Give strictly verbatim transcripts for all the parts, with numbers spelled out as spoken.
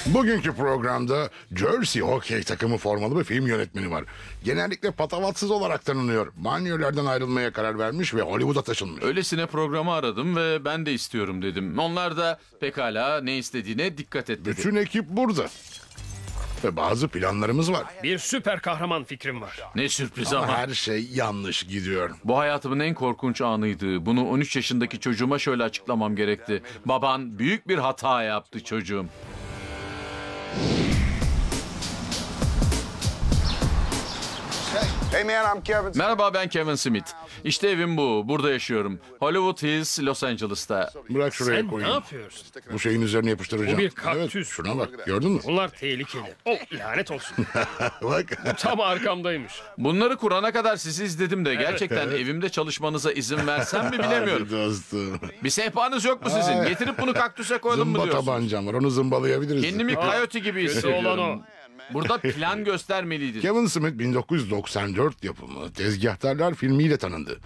Bugünkü programda Jersey Hockey takımı formalı bir film yönetmeni var. Genellikle patavatsız olarak tanınıyor. Banyolardan ayrılmaya karar vermiş ve Hollywood'a taşınmış. Öylesine programı aradım ve ben de istiyorum dedim. Onlar da pekala ne istediğine dikkat et dedi. Bütün ekip burada. Ve bazı planlarımız var. Bir süper kahraman fikrim var. Ne sürpriz Ama ama. her şey yanlış gidiyor. Bu hayatımın en korkunç anıydı. Bunu on üç yaşındaki çocuğuma şöyle açıklamam gerekti. Baban büyük bir hata yaptı çocuğum. Hey man, I'm Kevin. Merhaba, ben Kevin Smith. İşte evim bu. Burada yaşıyorum. Hollywood Hills, Los Angeles'ta. Bırak şuraya Sen ne koyayım. yapıyorsun? Bu şeyin üzerine yapıştıracağım. Bu bir kaktüs. Evet, şuna bak. Gördün mü? Bunlar tehlikeli. Oh, lanet olsun. Bak. Tam arkamdaymış. Bunları kurana kadar sizi izledim de gerçekten evimde çalışmanıza izin versem mi bilemiyorum. Hadi dostum. Bir sehpanız yok mu sizin? Ay. Getirip bunu kaktüse koyalım mı Zımba diyorsunuz? tabancam var. Onu zımbalayabiliriz. Kendimi Coyote gibi kötü hissediyorum. olan o. Burada plan göstermeliydin. Kevin Smith bin dokuz yüz doksan dört yapımı Tezgahtarlar filmiyle tanındı.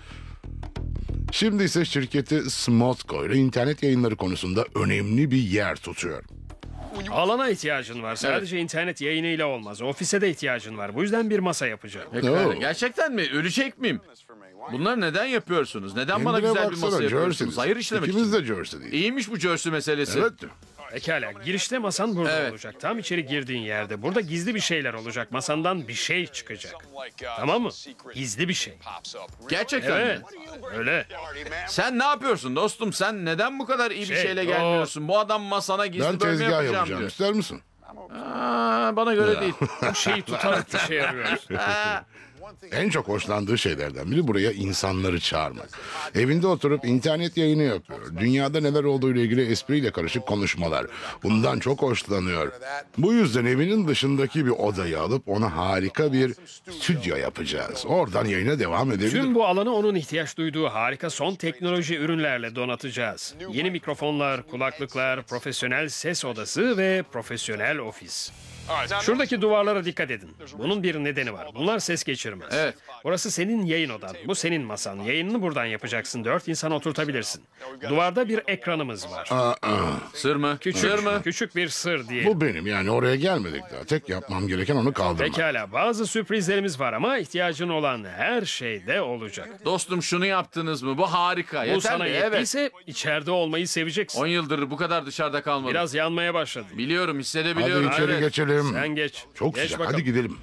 Şimdi ise şirketi Smodco ile internet yayınları konusunda önemli bir yer tutuyor. Alana ihtiyacın var. Sadece internet yayınıyla olmaz. Ofise de ihtiyacın var. Bu yüzden bir masa yapacağım. Pekala. Oo. Gerçekten mi? Ölecek miyim? Bunları neden yapıyorsunuz? Neden bana Kendine güzel bir masa baksana, yapıyorsunuz? Jersey'lisin. Hayır işlemek İkimiz için. de Jersey'liyiz. İyiymiş bu jersey meselesi. Evet. Pekala. Girişte masan burada Evet. olacak. Tam içeri girdiğin yerde. Burada gizli bir şeyler olacak. Masandan bir şey çıkacak. Tamam mı? Gizli bir şey. Gerçekten Evet. mi? Öyle. Sen ne yapıyorsun dostum? Sen neden bu kadar iyi bir Şey, şeyle o- gelmiyorsun? Bu adam masana gizli Ben bölme tezgah yapacağım yapacağım. diyor. İster misin? Aa, bana göre değil. Bu şeyi tutarak işe yarıyoruz. En çok hoşlandığı şeylerden biri buraya insanları çağırmak. Evinde oturup internet yayını yapıyor. Dünyada neler olduğuyla ilgili espriyle karışık konuşmalar. Bundan çok hoşlanıyor. Bu yüzden evinin dışındaki bir odayı alıp ona harika bir stüdyo yapacağız. Oradan yayına devam edebilir. Tüm bu alanı onun ihtiyaç duyduğu harika son teknoloji ürünlerle donatacağız. Yeni mikrofonlar, kulaklıklar, profesyonel ses odası ve profesyonel ofis. Şuradaki duvarlara dikkat edin. Bunun bir nedeni var. Bunlar ses geçirmez. Evet. Burası senin yayın odan. Bu senin masan. Yayınını buradan yapacaksın. Dört insan oturtabilirsin. Duvarda bir ekranımız var. Aa, Sır mı? Küçük, Sır mı? küçük bir sır diyelim. bu benim, yani oraya gelmedik daha. Tek yapmam gereken onu kaldırmak. Pekala, bazı sürprizlerimiz var ama ihtiyacın olan her şeyde olacak. Dostum şunu yaptınız mı? Bu harika. Bu Yeter sana mi? Evet. yettiyse içeride olmayı seveceksin. on yıldır bu kadar dışarıda kalmadım. Biraz yanmaya başladı. Biliyorum, hissedebiliyorum. Hadi içeri Evet. geçelim. Sen geç. Çok geç sıcak. bakalım. Hadi gidelim.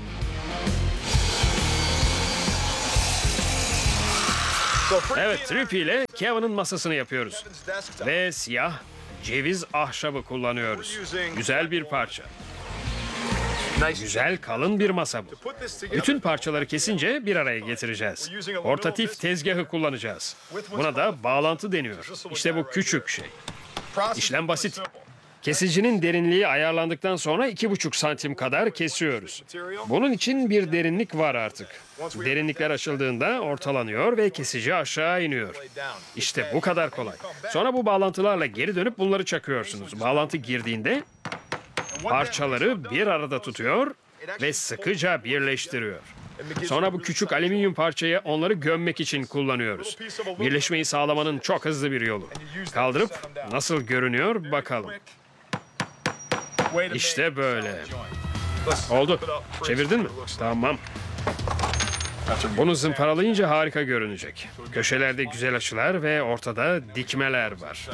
Evet, Trippy ile Kevin'ın masasını yapıyoruz. Ve siyah ceviz ahşabı kullanıyoruz. Güzel bir parça. Güzel kalın bir masa bu. Bütün parçaları kesince bir araya getireceğiz. Portatif tezgahı kullanacağız. Buna da bağlantı deniyor. İşte bu küçük şey. İşlem basit. Kesicinin derinliği ayarlandıktan sonra iki buçuk santim kadar kesiyoruz. Bunun için bir derinlik var artık. Derinlikler açıldığında ortalanıyor ve kesici aşağı iniyor. İşte bu kadar kolay. Sonra bu bağlantılarla geri dönüp bunları çakıyorsunuz. Bağlantı girdiğinde parçaları bir arada tutuyor ve sıkıca birleştiriyor. Sonra bu küçük alüminyum parçayı onları gömmek için kullanıyoruz. Birleşmeyi sağlamanın çok hızlı bir yolu. Kaldırıp nasıl görünüyor bakalım. İşte böyle. Oldu. Çevirdin mi? Tamam. Bunu zımparalayınca harika görünecek. Köşelerde güzel açılar ve ortada dikmeler var.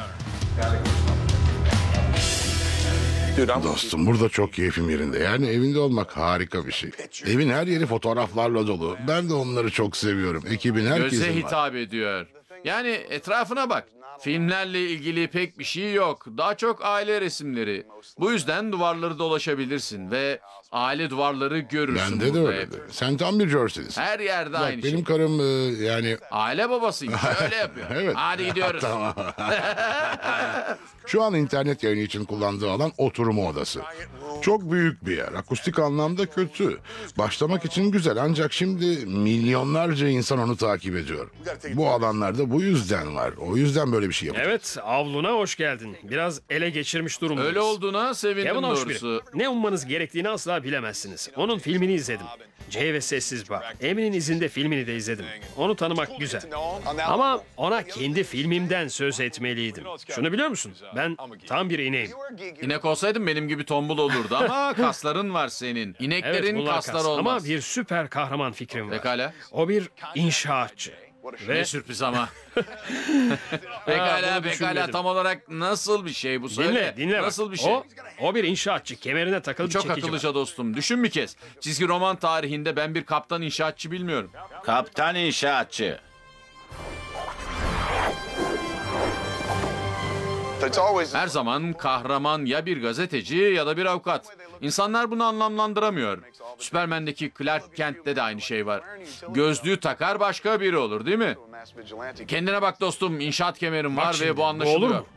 Dostum, burada çok keyfim yerinde. Yani evinde olmak harika bir şey. Evin her yeri fotoğraflarla dolu. Ben de onları çok seviyorum. Ekibin Göze herkesin var. hitap ediyor. Yani etrafına bak. Filmlerle ilgili pek bir şey yok. Daha çok aile resimleri. Bu yüzden duvarları dolaşabilirsin ve aile duvarları görürsün. Bende de burada öyle. hep. Sen tam bir Jersey'lisin. Her yerde Bak, aynı benim şey. karım e, yani... Aile babasıyım. Öyle yapıyor. Evet. Hadi gidiyoruz. Tamam. Şu an internet yayını için kullandığı alan oturma odası. Çok büyük bir yer. Akustik anlamda kötü. Başlamak için güzel, ancak şimdi milyonlarca insan onu takip ediyor. Bu alanlarda bu yüzden var. O yüzden böyle bir şey yapıyor. Evet, avluna hoş geldin. Biraz ele geçirmiş durumdayız. Öyle olduğuna sevindim Kevin hoş biri. doğrusu. Ne ummanız gerektiğini asla bilemezsiniz. Onun filmini izledim. C ve Sessiz Bar. Emin'in izinde filmini de izledim. Onu tanımak güzel. Ama ona kendi filmimden söz etmeliydim. Şunu biliyor musun? Ben tam bir ineğim. İnek olsaydın benim gibi tombul olurdu ama kasların var senin. İneklerin Evet, bunlar kasları kas. olmaz. Ama bir süper kahraman fikrim var. Pekala. O bir inşaatçı. Ve Ne sürpriz ama. Ha, pekala bunu pekala düşünmedim. tam olarak nasıl bir şey bu söyle. dinle, dinle bak. Nasıl bir şey? O, o bir inşaatçı. Kemerine takılı bir Çok çekici var. akıllıca dostum. Düşün bir kez. Çizgi roman tarihinde ben bir kaptan inşaatçı bilmiyorum. Kaptan inşaatçı. Her zaman kahraman ya bir gazeteci ya da bir avukat. İnsanlar bunu anlamlandıramıyor. Superman'deki Clark Kent'te de aynı şey var. Gözlüğü takar başka biri olur değil mi? Kendine bak dostum, inşaat kemerin var şimdi, ve bu bu anlaşılıyor. olur mu?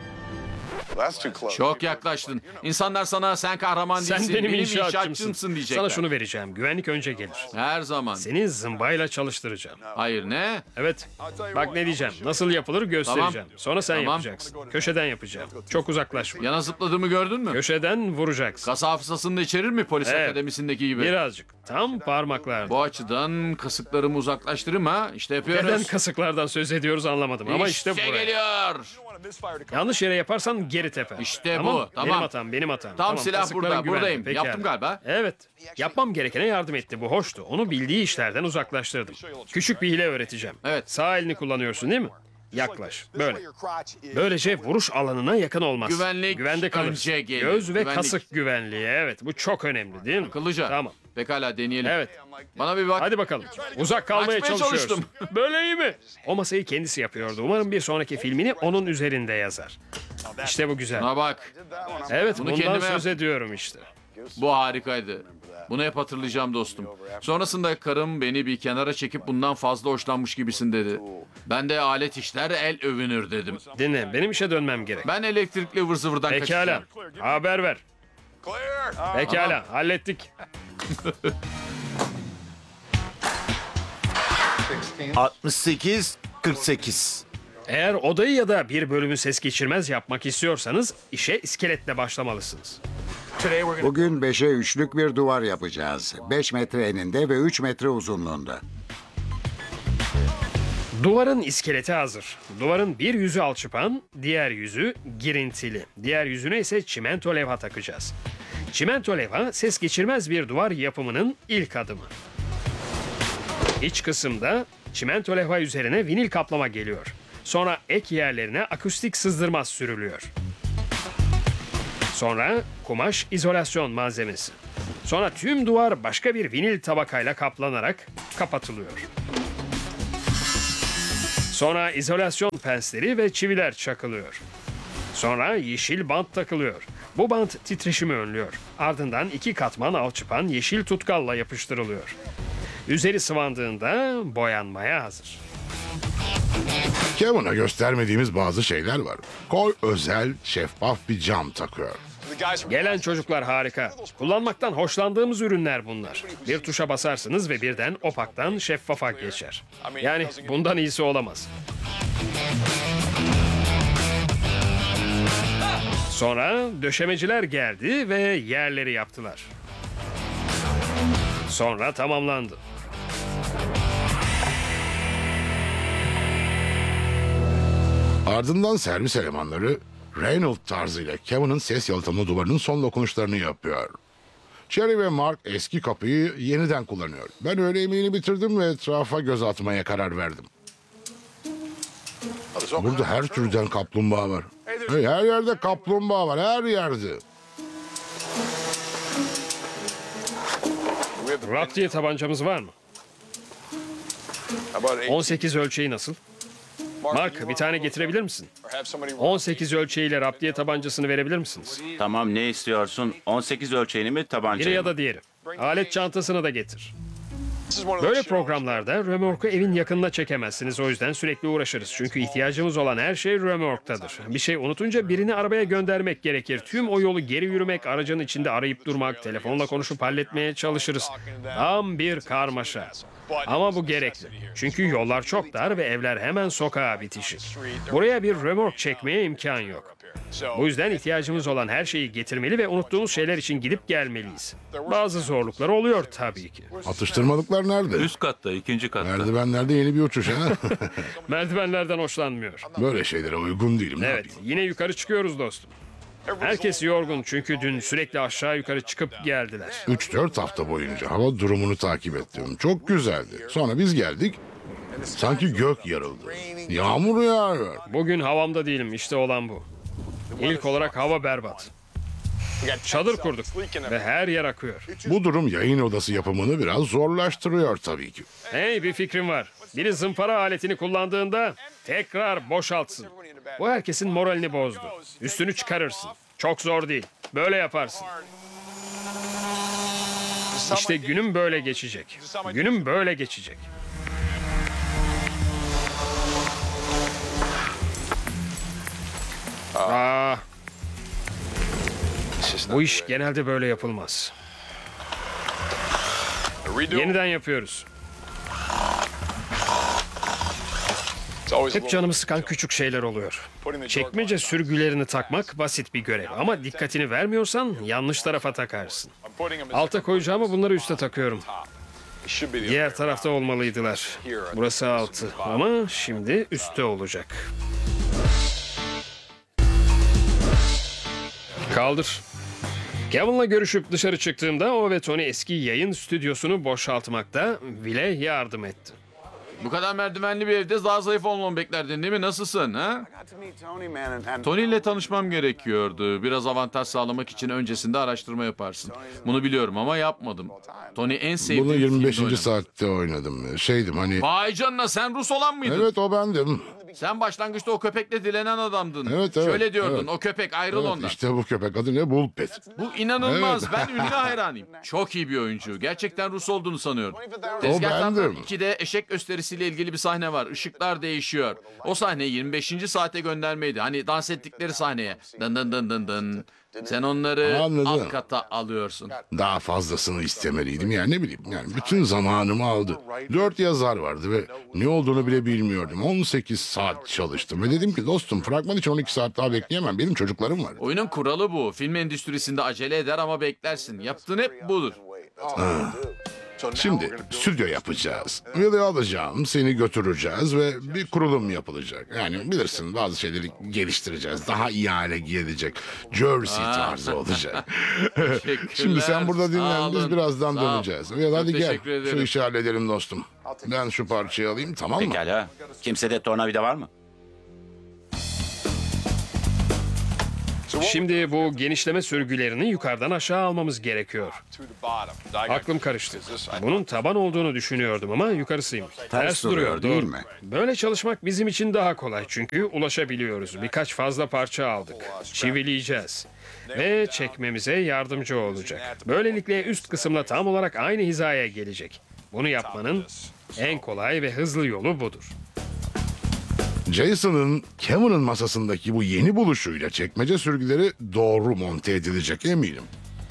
Çok yaklaştın. İnsanlar sana sen kahraman Sen değilsin, benim, benim inşaatçımsın. inşaatçımsın diyecekler. Sana şunu vereceğim. Güvenlik önce gelir. Her zaman. Seni zımbayla çalıştıracağım. Hayır ne? Evet. Bak ne diyeceğim. Nasıl yapılır göstereceğim. Sonra sen Tamam. yapacaksın. Köşeden yapacağım. Çok uzaklaşma. Yana zıpladığımı gördün mü? Köşeden vuracaksın. Kas hafızasını da içerir mi polis Evet. akademisindeki gibi? Birazcık. Tam parmaklarda. Bu açıdan kasıklarımı uzaklaştırırım ha. İşte yapıyoruz. Neden kasıklardan söz ediyoruz anlamadım. Ama işte İşte buraya. geliyor. Yanlış yere yaparsan geri teper. İşte tamam. bu, tamam. Benim hatam, benim hatam. Tam silah kasıkların burada, güvenli. buradayım. Pekala. Yaptım galiba. Evet. Yapmam gerekene yardım etti. Bu hoştu. Onu bildiği işlerden uzaklaştırdım. Küçük bir hile öğreteceğim. Evet. Sağ elini kullanıyorsun değil mi? Yaklaş. Böyle. Böylece vuruş alanına yakın olmaz. Güvenlik Güvende kalır. önce gelir. Göz ve Güvenlik. kasık güvenliği. Evet. Bu çok önemli değil mi? Akıllıca. Tamam. Pekala deneyelim. Evet. Bana bir bak. Hadi bakalım. Uzak kalmaya Kaçmaya çalışıyorsun. çalıştım. Böyle iyi mi? O masayı kendisi yapıyordu. Umarım bir sonraki filmini onun üzerinde yazar. İşte bu güzel. Bana bak. Evet, Bunu bundan kendime söz yap. ediyorum işte. Bu harikaydı. Bunu hep hatırlayacağım dostum. Sonrasında karım beni bir kenara çekip bundan fazla hoşlanmış gibisin dedi. Ben de alet işler el övünür dedim. Dinle, benim işe dönmem gerek. Ben elektrikli ıvır zıvırdan Pekala, kaçacağım. haber ver. Pekala, hallettik. altmış sekiz kırk sekiz. Eğer odayı ya da bir bölümü ses geçirmez yapmak istiyorsanız işe iskeletle başlamalısınız. Bugün beşe üçlük bir duvar yapacağız. Beş metre eninde ve üç metre uzunluğunda. Duvarın iskeleti hazır. Duvarın bir yüzü alçıpan, diğer yüzü girintili. Diğer yüzüne ise çimento levha takacağız. Çimento levha ses geçirmez bir duvar yapımının ilk adımı. İç kısımda çimento levha üzerine vinil kaplama geliyor. Sonra ek yerlerine akustik sızdırmaz sürülüyor. Sonra kumaş izolasyon malzemesi. Sonra tüm duvar başka bir vinil tabakayla kaplanarak kapatılıyor. Sonra izolasyon pensleri ve çiviler çakılıyor. Sonra yeşil bant takılıyor. Bu bant titreşimi önlüyor. Ardından iki katman alçıpan yeşil tutkalla yapıştırılıyor. Üzeri sıvandığında boyanmaya hazır. Kevin'a göstermediğimiz bazı şeyler var. Cole özel şeffaf bir cam takıyor. Gelen çocuklar harika. Kullanmaktan hoşlandığımız ürünler bunlar. Bir tuşa basarsınız ve birden opaktan şeffafa geçer. Yani bundan iyisi olamaz. Sonra döşemeciler geldi ve yerleri yaptılar. Sonra tamamlandı. Ardından servis elemanları Reynolds tarzıyla Kevin'in ses yalıtımlı duvarının son dokunuşlarını yapıyor. Cherry ve Mark eski kapıyı yeniden kullanıyor. Ben öğle yemeğini bitirdim ve etrafa göz atmaya karar verdim. Burada her türden kaplumbağa var. Hey, her yerde kaplumbağa var, her yerde. Raptiye tabancamız var mı? on sekiz ölçeği nasıl? Mark, bir tane getirebilir misin? on sekiz ölçeğiyle raptiye tabancasını verebilir misiniz? Tamam, ne istiyorsun? on sekiz ölçeğini mi, tabancayı Biri ya mı? da diğeri. Alet çantasını da getir. Böyle programlarda römorku evin yakınına çekemezsiniz. O yüzden sürekli uğraşırız. Çünkü ihtiyacımız olan her şey römorktadır. Bir şey unutunca birini arabaya göndermek gerekir. Tüm o yolu geri yürümek, aracın içinde arayıp durmak, telefonla konuşup halletmeye çalışırız. Tam bir karmaşa. Ama bu gerekli. Çünkü yollar çok dar ve evler hemen sokağa bitişik. Buraya bir römork çekmeye imkan yok. Bu yüzden ihtiyacımız olan her şeyi getirmeli ve unuttuğumuz şeyler için gidip gelmeliyiz. Bazı zorluklar oluyor tabii ki. Atıştırmalıklar nerede? Üst katta, ikinci katta. Merdivenlerde yeni bir uçuş ha. Merdivenlerden hoşlanmıyor. Böyle şeylere uygun değilim. Ne Evet, yapayım? yine yukarı çıkıyoruz dostum. Herkes yorgun çünkü dün sürekli aşağı yukarı çıkıp geldiler. üç dört hafta boyunca hava durumunu takip ettim. Çok güzeldi. Sonra biz geldik. Sanki gök yarıldı. Yağmur yağıyor. Bugün havamda değilim, işte olan bu. İlk olarak hava berbat. Çadır kurduk ve her yer akıyor. Bu durum yayın odası yapımını biraz zorlaştırıyor tabii ki. Hey, bir fikrim var. Biri zımpara aletini kullandığında tekrar boşaltsın. Bu herkesin moralini bozdu. Üstünü çıkarırsın. Çok zor değil. Böyle yaparsın. İşte günüm böyle geçecek. Günüm böyle geçecek. Aa, bu iş genelde böyle yapılmaz. Yeniden yapıyoruz. Hep canımı sıkan küçük şeyler oluyor. Çekmece sürgülerini takmak basit bir görev ama dikkatini vermiyorsan yanlış tarafa takarsın. Alta koyacağımı bunları üste takıyorum. Diğer tarafta olmalıydılar. Burası altı ama şimdi üstte olacak. Kaldır. Kevin'la görüşüp dışarı çıktığımda o ve Tony eski yayın stüdyosunu boşaltmakta Will'e yardım etti. Bu kadar merdivenli bir evde daha zayıf olmamı beklerdin değil mi? Nasılsın ha? Tony ile tanışmam gerekiyordu. Biraz avantaj sağlamak için öncesinde araştırma yaparsın. Bunu biliyorum ama yapmadım. Tony en sevdiğim Bunu filmde yirmi beşinci oynadı. saatte oynadım. Şeydim hani... Vay canına, sen Rus olan mıydın? Evet, o bendim. Sen başlangıçta o köpekle dilenen adamdın. Evet, evet, Şöyle diyordun, evet. o köpek ayrıl Evet, ondan. işte bu köpek adı ne? Bullpet. Bu inanılmaz. Evet. Ben ünlü hayranıyım. Çok iyi bir oyuncu. Gerçekten Rus olduğunu sanıyorum. Tezgahtan bendim. ikide eşek gösterisiyle ilgili bir sahne var. Işıklar değişiyor. O sahne yirmi beşinci saate göndermeydi. Hani dans ettikleri sahneye. Dın dın dın dın dın. Sen onları Anladım. alt kata alıyorsun. Daha fazlasını istemeliydim. Yani ne bileyim. Yani bütün zamanımı aldı. Dört yazar vardı ve ne olduğunu bile bilmiyordum. on sekiz saat çalıştım. Ve dedim ki dostum, fragman için on iki saat daha bekleyemem. Benim çocuklarım var. Oyunun kuralı bu. Film endüstrisinde acele eder ama beklersin. Yaptığın hep budur. Şimdi stüdyo yapacağız. Will'i alacağım, seni götüreceğiz ve bir kurulum yapılacak. Yani bilirsin, bazı şeyleri geliştireceğiz. Daha iyi hale gelecek. Jersey tarzı olacak. Şimdi sen burada Sağ dinlen, biz olun. birazdan Sağ ol. döneceğiz. Will, Çok hadi gel. teşekkür ederim. Şu işi halledelim dostum. Ben şu parçayı alayım, tamam mı? Pekala. Kimsede tornavida var mı? Şimdi bu genişleme sürgülerini yukarıdan aşağı almamız gerekiyor. Aklım karıştı. Bunun taban olduğunu düşünüyordum ama yukarısıymış. Ters, duruyor, değil doğru. mi? Böyle çalışmak bizim için daha kolay çünkü ulaşabiliyoruz. Birkaç fazla parça aldık. Çivileyeceğiz. Ve çekmemize yardımcı olacak. Böylelikle üst kısımla tam olarak aynı hizaya gelecek. Bunu yapmanın en kolay ve hızlı yolu budur. Jason'ın Kevin'ın masasındaki bu yeni buluşuyla çekmece sürgüleri doğru monte edilecek, eminim.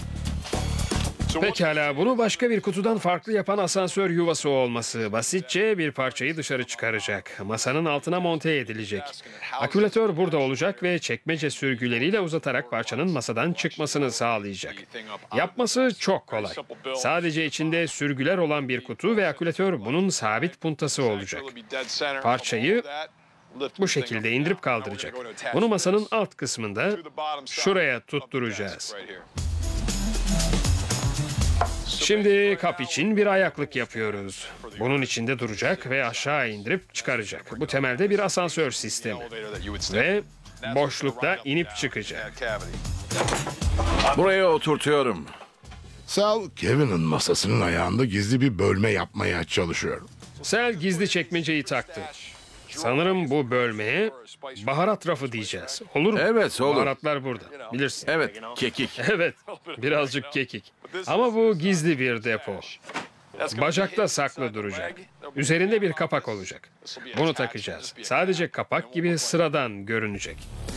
Pekala, bunu başka bir kutudan farklı yapan asansör yuvası olması. Basitçe bir parçayı dışarı çıkaracak. Masanın altına monte edilecek. Akülatör burada olacak ve çekmece sürgüleriyle uzatarak parçanın masadan çıkmasını sağlayacak. Yapması çok kolay. Sadece içinde sürgüler olan bir kutu ve akülatör bunun sabit puntası olacak. Parçayı bu şekilde indirip kaldıracak. Bunu masanın alt kısmında şuraya tutturacağız. Şimdi kap için bir ayaklık yapıyoruz. Bunun içinde duracak ve aşağı indirip çıkaracak. Bu temelde bir asansör sistemi. Ve boşlukta inip çıkacak. Buraya oturtuyorum. Sal, Kevin'in masasının ayağında gizli bir bölme yapmaya çalışıyor. Sel gizli çekmeceyi taktı. Sanırım bu bölmeye baharat rafı diyeceğiz. Olur mu? Evet, olur. Baharatlar burada. Bilirsin. Evet, kekik. Evet, birazcık kekik. Ama bu gizli bir depo. Bacakta saklı duracak. Üzerinde bir kapak olacak. Bunu takacağız. Sadece kapak gibi sıradan görünecek.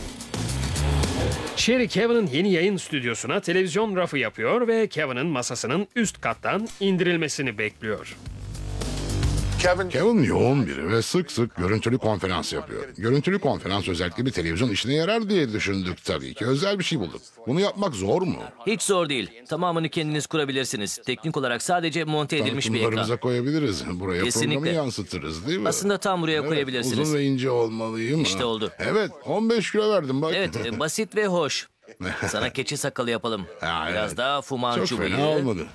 Sherry Kevin'in yeni yayın stüdyosuna televizyon rafı yapıyor ve Kevin'in masasının üst kattan indirilmesini bekliyor. Kevin yoğun biri ve sık sık görüntülü konferans yapıyor. Görüntülü konferans özellikle bir televizyon işine yarar diye düşündük tabii ki. Özel bir şey bulduk. Bunu yapmak zor mu? Hiç zor değil. Tamamını kendiniz kurabilirsiniz. Teknik olarak sadece monte edilmiş bir ekran. Tanıtımlarımıza koyabiliriz. Buraya Kesinlikle. programı yansıtırız değil mi? Aslında tam buraya Evet, koyabilirsiniz. Uzun ve ince olmalıyım. İşte oldu. Evet, on beş kilo verdim bak. Evet, e, basit ve hoş. Sana keçi sakalı yapalım. Ha, Biraz evet. daha Çok fumançu fena bıyığı. olmadı.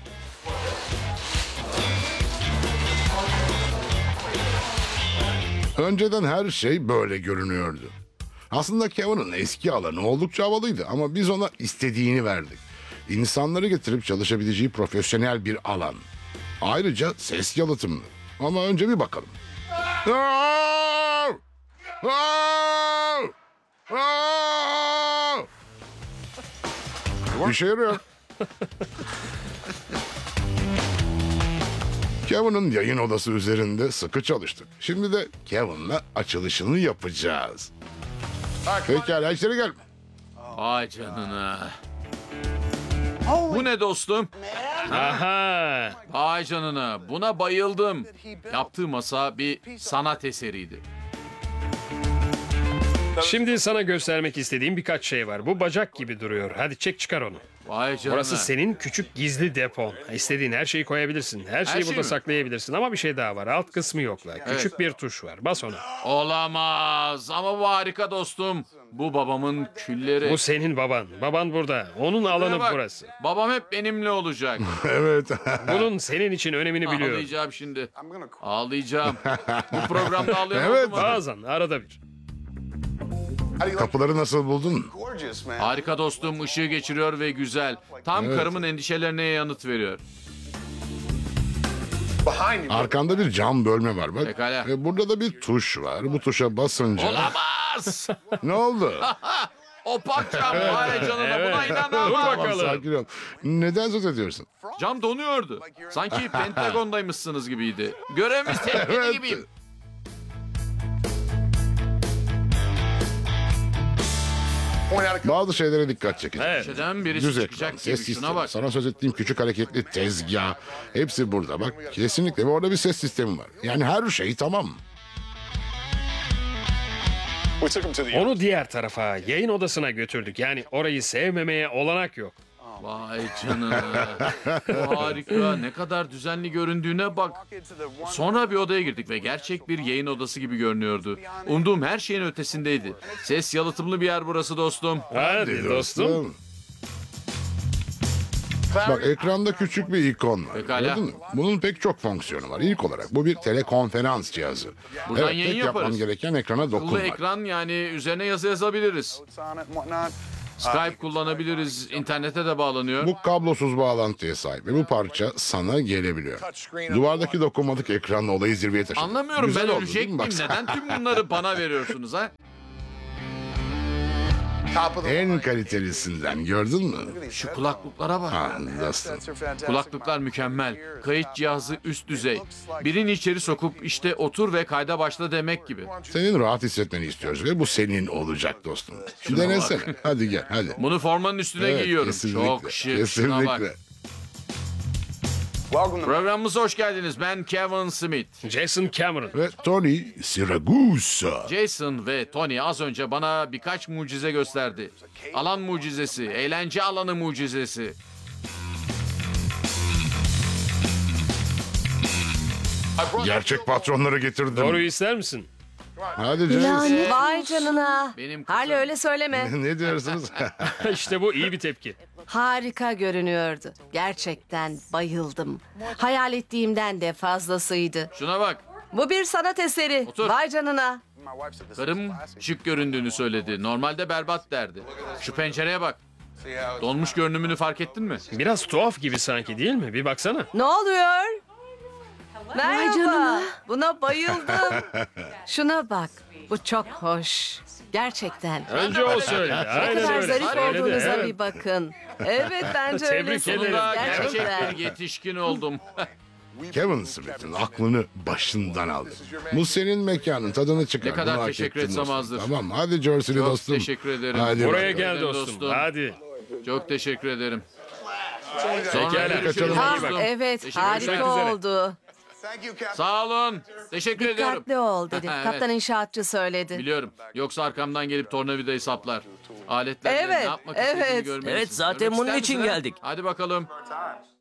Önceden her şey böyle görünüyordu. Aslında Kevin'in eski alanı oldukça havalıydı ama biz ona istediğini verdik. İnsanları getirip çalışabileceği profesyonel bir alan. Ayrıca ses yalıtımlı. Ama önce bir bakalım. Aa! Aa! Aa! İşe yarıyor. Kevin'in yayın odası üzerinde sıkı çalıştık. Şimdi de Kevin'la açılışını yapacağız. Pekala içeri gel. Vay canına. Bu ne dostum? Aha! Vay canına. Buna bayıldım. Yaptığı masa bir sanat eseriydi. Şimdi sana göstermek istediğim birkaç şey var. Bu bacak gibi duruyor. Hadi çek çıkar onu. Vay canına. Burası senin küçük gizli depon. İstediğin her şeyi koyabilirsin. Her şeyi şey burada mi? saklayabilirsin. Ama bir şey daha var. Alt kısmı yokla. Küçük Evet. bir tuş var. Bas ona. Olamaz. Ama bu harika dostum. Bu babamın külleri. Bu senin baban. Baban burada. Onun Şuraya alanı bak. burası. Babam hep benimle olacak. Evet. Bunun senin için önemini biliyorum. Ağlayacağım şimdi. Ağlayacağım. Bu programda ağlayan Evet. oldu mu? Bazen arada bir. Kapıları nasıl buldun? Harika dostum. Işığı geçiriyor ve güzel. Tam Evet. karımın endişelerine yanıt veriyor. Arkanda bir cam bölme var bak. Pekala. Ve burada da bir tuş var. Bu tuşa basınca... Olamaz. Ne oldu? Opak cam. Vay canına buna Dur inanamam. bakalım. Sakin ol. Neden söz ediyorsun? Cam donuyordu. Sanki Pentagon'daymışsınız gibiydi. Görevimiz tehdidi Evet. gibiyim. Bazı şeylere dikkat çekin. Evet. Köşeden birisi Düz çıkacak ekran, gibi. ses Şuna sistemi, bak. sana söz ettiğim küçük hareketli tezgah. Hepsi burada bak. Kesinlikle ve orada bir ses sistemi var. Yani her şey tamam. Onu diğer tarafa, yayın odasına götürdük. Yani orayı sevmemeye olanak yok. Vay canına. Bu harika. Ne kadar düzenli göründüğüne bak. Sonra bir odaya girdik ve gerçek bir yayın odası gibi görünüyordu. Umduğum her şeyin ötesindeydi. Ses yalıtımlı bir yer burası dostum. Hadi dostum. Bak ekranda küçük bir ikon var. Pekala. Gördün mü? Bunun pek çok fonksiyonu var. İlk olarak bu bir telekonferans cihazı. Buradan evet, yayın tek yapman yaparız. gereken ekrana Akıllı dokunmak. ekran, yani üzerine yazı yazabiliriz. Skype kullanabiliriz. İnternete de bağlanıyor. Bu kablosuz bağlantıya sahip ve bu parça sana gelebiliyor. Duvardaki dokunmatik ekranla olayı zirveye taşıdı. Anlamıyorum, Güzel ben oldu, ölecek değil mi? miyim? Baksana. Neden tüm bunları bana veriyorsunuz ha? En kalitelisinden gördün mü? Şu kulaklıklara bak. Ah dostum. Kulaklıklar mükemmel. Kayıt cihazı üst düzey. Birini içeri sokup işte otur ve kayda başla demek gibi. Senin rahat hissetmeni istiyoruz ve bu senin olacak dostum. Denesene. Hadi gel hadi. Bunu formanın üstüne Evet, giyiyorum. kesinlikle, Çok şık. Şuna bak. Kesinlikle. Programımıza hoş geldiniz. Ben Kevin Smith. Jason Cameron. Ve Tony Siragusa. Jason ve Tony az önce bana birkaç mucize gösterdi. Alan mucizesi, eğlence alanı mucizesi. Gerçek patronları getirdim. Doğruyu ister misin? Hadi James. Yani vay canına. Benim kızım. Hala öyle söyleme. Ne diyorsunuz? İşte bu iyi bir tepki. Harika görünüyordu. Gerçekten bayıldım. Hayal ettiğimden de fazlasıydı. Şuna bak. Bu bir sanat eseri. Otur. Vay canına. Karım şık göründüğünü söyledi. Normalde berbat derdi. Şu pencereye bak. Donmuş görünümünü fark ettin mi? Biraz tuhaf gibi sanki değil mi? Bir baksana. Ne oluyor? Merhaba. Buna bayıldım. Şuna bak. Bu çok hoş. Gerçekten. Önce o söyledi. Ne Aynen kadar öyle. zarif Söyledi, olduğunuza evet. bir bakın. Evet bence Tebrik öylesiniz. ederim. Sonunda gerçek Gerçekten. bir yetişkin oldum. Kevin Smith'in aklını başından aldı. Bu senin mekanın, tadını çıkar. Ne kadar Bunu hak teşekkür ettin etsem dostum. azdır. Tamam hadi Jersey'li Çok dostum. teşekkür ederim. Hadi Buraya bakalım. gel ederim dostum. dostum. Hadi. Çok teşekkür ederim. Sonra Pekala. görüşürüz Kaçalım. Ah dostum. evet Teşekkür harika ederim. üzere. oldu. Sağ olun. Teşekkür ediyorum. Dikkatli ol dedi. Evet. Kaptan inşaatçı söyledi. Biliyorum. Yoksa arkamdan gelip tornavidayı saplar. Aletlerle Evet, ne yapmak istediğini evet. görmelisin. Evet, zaten Görmek bunun ister için misin, ha? geldik. Hadi bakalım.